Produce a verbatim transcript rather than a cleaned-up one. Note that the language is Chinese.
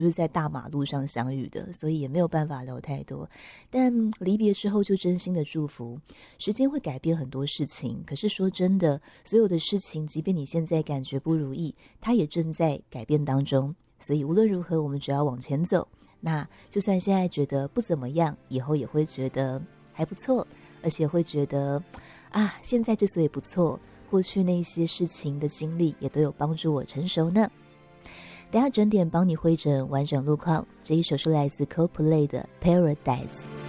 就是在大马路上相遇的，所以也没有办法聊太多。但离别之后就真心的祝福，时间会改变很多事情，可是说真的，所有的事情即便你现在感觉不如意，它也正在改变当中，所以无论如何我们只要往前走，那就算现在觉得不怎么样，以后也会觉得还不错，而且会觉得啊，现在之所以不错，过去那些事情的经历也都有帮助我成熟呢。等下整点帮你汇整完整路况，这一首是来自 Coldplay 的 Paradise。